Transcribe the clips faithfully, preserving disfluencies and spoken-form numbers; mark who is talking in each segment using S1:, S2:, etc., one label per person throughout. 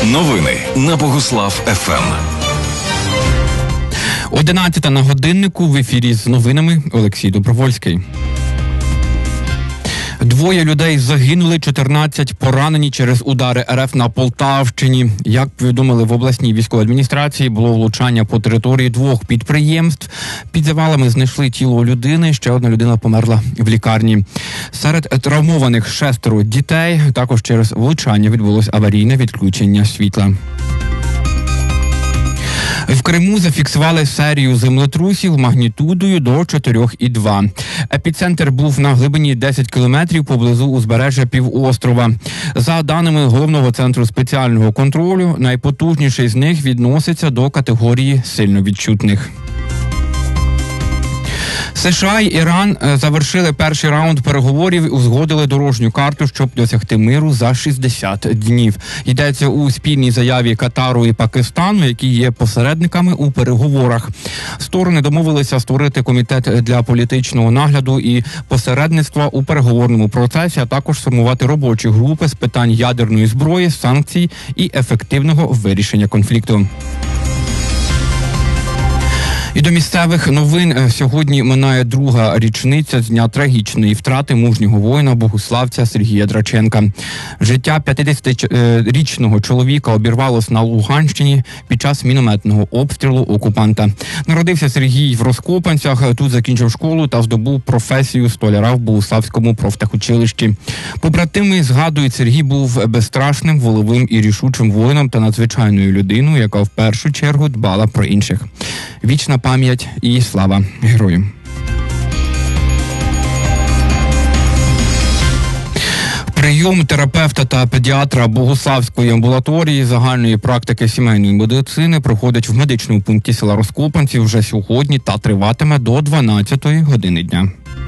S1: Новини на Богуслав еф ем.
S2: одинадцята на годиннику, в ефірі з новинами Олексій Добровольський. Двоє людей загинули, чотирнадцять поранені через удари ер еф на Полтавщині. Як повідомили в обласній військовій адміністрації, було влучання по території двох підприємств. Під завалами знайшли тіло людини, ще одна людина померла в лікарні. Серед травмованих шестеро дітей. Також через влучання відбулось аварійне відключення світла. В Криму зафіксували серію землетрусів магнітудою до чотири і два. Епіцентр був на глибині десять кілометрів поблизу узбережжя півострова. За даними Головного центру спеціального контролю, найпотужніший з них відноситься до категорії сильно відчутних. США і Іран завершили перший раунд переговорів і узгодили дорожню карту, щоб досягти миру за шістдесят днів. Йдеться у спільній заяві Катару і Пакистану, які є посередниками у переговорах. Сторони домовилися створити комітет для політичного нагляду і посередництва у переговорному процесі, а також сформувати робочі групи з питань ядерної зброї, санкцій і ефективного вирішення конфлікту. І до місцевих новин. Сьогодні минає друга річниця з дня трагічної втрати мужнього воїна, богуславця Сергія Драченка. Життя п'ятдесятирічного чоловіка обірвалось на Луганщині під час мінометного обстрілу окупанта. Народився Сергій в Розкопанцях, тут закінчив школу та здобув професію столяра в Богуславському профтехучилищі. Побратими згадують, Сергій був безстрашним, волевим і рішучим воїном та надзвичайною людиною, яка в першу чергу дбала про інших. Вічна пам'ять і слава героям. Прийом терапевта та педіатра Богуславської амбулаторії загальної практики сімейної медицини проходить в медичному пункті села Розкопанці вже сьогодні та триватиме до дванадцятої години дня.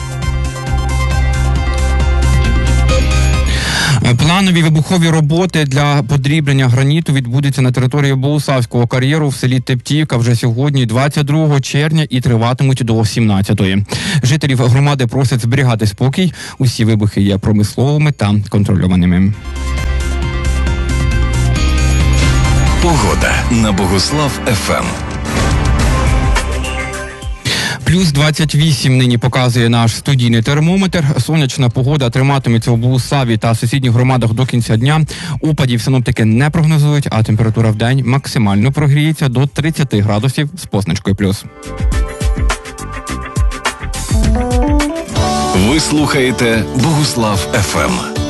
S2: Планові вибухові роботи для подрібнення граніту відбудуться на території Богуславського кар'єру в селі Тептівка вже сьогодні, двадцять другого червня, і триватимуть до сімнадцятої. Жителів громади просять зберігати спокій. Усі вибухи є промисловими та контрольованими.
S1: Погода на Богуслав еф ем.
S2: Плюс двадцять вісім нині показує наш студійний термометр. Сонячна погода триматиметься у Богуславі та сусідніх громадах до кінця дня. Опадів синоптики не прогнозують, а температура в день максимально прогріється до тридцяти градусів з позначкою плюс.
S1: Ви слухаєте Богуслав еф ем.